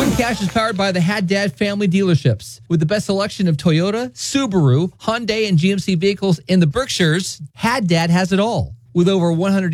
Win Cash is powered by the Haddad family dealerships. With the best selection of Toyota, Subaru, Hyundai, and GMC vehicles in the Berkshires, Haddad has it all. With over 100